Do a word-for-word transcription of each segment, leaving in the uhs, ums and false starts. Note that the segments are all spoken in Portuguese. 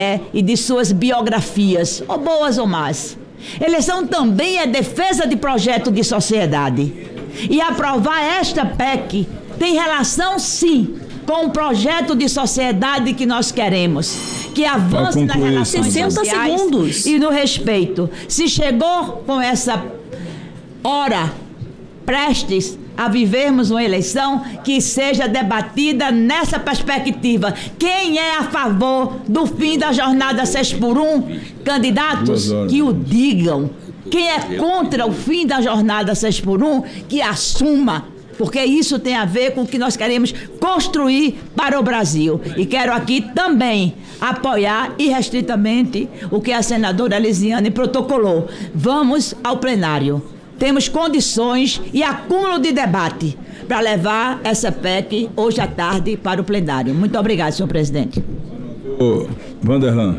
e de suas biografias, ou boas ou más. Eleição também é defesa de projeto de sociedade. E aprovar esta P E C tem relação, sim, com o projeto de sociedade que nós queremos, que avance nas relações sessenta sociais segundos. E no respeito. Se chegou com essa hora prestes a vivermos uma eleição que seja debatida nessa perspectiva. Quem é a favor do fim da jornada seis por um? Candidatos que o digam. Quem é contra o fim da jornada seis por um, que assuma, porque isso tem a ver com o que nós queremos construir para o Brasil. E quero aqui também apoiar irrestritamente o que a senadora Elisiane protocolou. Vamos ao plenário. Temos condições e acúmulo de debate para levar essa P E C hoje à tarde para o plenário. Muito obrigado, senhor presidente. Ô, Vanderlan.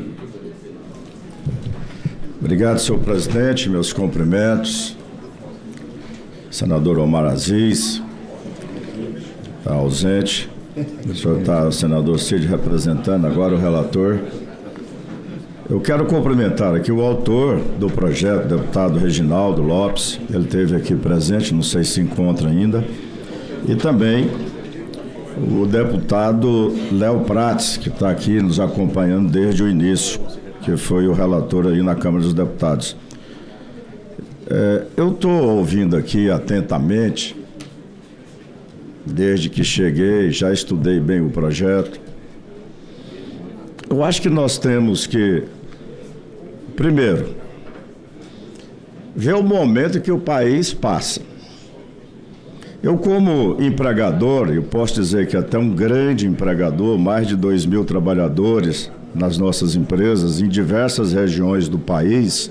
Obrigado, senhor presidente. Meus cumprimentos. Senador Omar Aziz, está ausente. O senhor está, o senador Cid representando, agora o relator. Eu quero cumprimentar aqui o autor do projeto, deputado Reginaldo Lopes. Ele esteve aqui presente, não sei se encontra ainda. E também o deputado Léo Prates, que está aqui nos acompanhando desde o início, que foi o relator aí na Câmara dos Deputados. É, eu estou ouvindo aqui atentamente, desde que cheguei, já estudei bem o projeto. Eu acho que nós temos que, primeiro, ver o momento que o país passa. Eu, como empregador, eu posso dizer que até um grande empregador, mais de dois mil trabalhadores nas nossas empresas, em diversas regiões do país,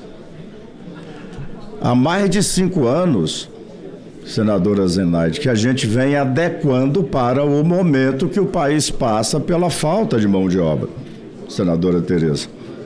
há mais de cinco anos, senadora Zenaide, que a gente vem adequando para o momento que o país passa pela falta de mão de obra, senadora Tereza.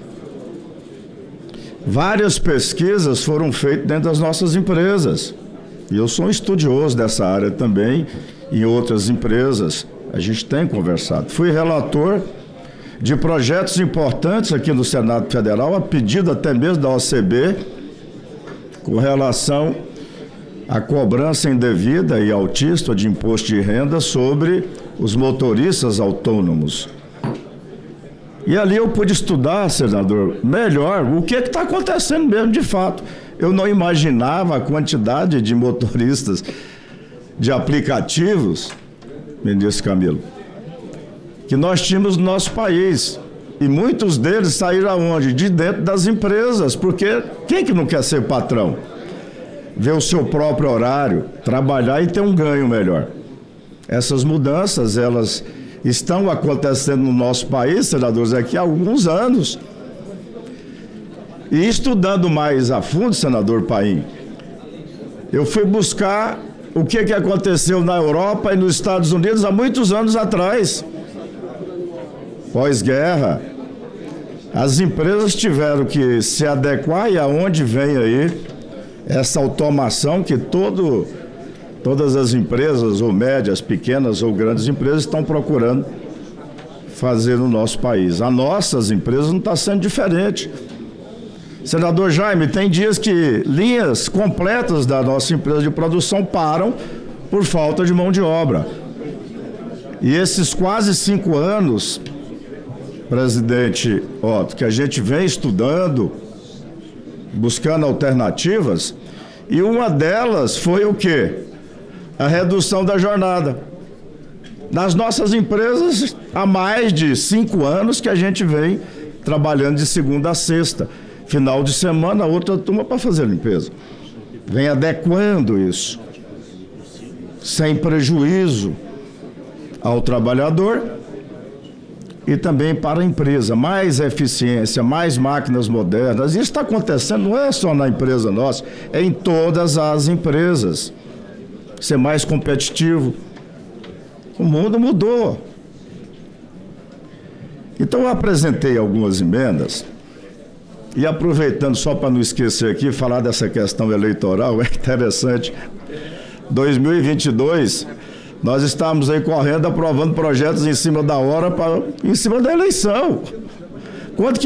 Várias pesquisas foram feitas dentro das nossas empresas. E eu sou um estudioso dessa área também, em outras empresas. A gente tem conversado. Fui relator de projetos importantes aqui no Senado Federal, a pedido até mesmo da O C B, com relação à cobrança indevida e altíssima de imposto de renda sobre os motoristas autônomos. E ali eu pude estudar, senador, melhor o que está acontecendo mesmo de fato. Eu não imaginava a quantidade de motoristas de aplicativos, ministro Camilo, que nós tínhamos no nosso país. E muitos deles saíram aonde? De dentro das empresas, porque quem que não quer ser patrão? Ver o seu próprio horário, trabalhar e ter um ganho melhor. Essas mudanças, elas estão acontecendo no nosso país, senadores, aqui há alguns anos. E estudando mais a fundo, senador Paim, eu fui buscar o que, que aconteceu na Europa e nos Estados Unidos há muitos anos atrás. Pós-guerra, as empresas tiveram que se adequar, e aonde vem aí essa automação que todo, todas as empresas, ou médias, pequenas ou grandes empresas, estão procurando fazer no nosso país. As nossas empresas não está sendo diferente. Senador Jaime, tem dias que linhas completas da nossa empresa de produção param por falta de mão de obra. E esses quase cinco anos, presidente Otto, que a gente vem estudando, buscando alternativas, e uma delas foi o quê? A redução da jornada. Nas nossas empresas, há mais de cinco anos que a gente vem trabalhando de segunda a sexta. Final de semana, a outra turma para fazer limpeza. Vem adequando isso, sem prejuízo ao trabalhador e também para a empresa. Mais eficiência, mais máquinas modernas. Isso está acontecendo, não é só na empresa nossa, é em todas as empresas. Ser mais competitivo. O mundo mudou. Então eu apresentei algumas emendas. E aproveitando, só para não esquecer aqui, falar dessa questão eleitoral, é interessante. dois mil e vinte e dois, nós estávamos aí correndo, aprovando projetos em cima da hora, pra, em cima da eleição. Quanto que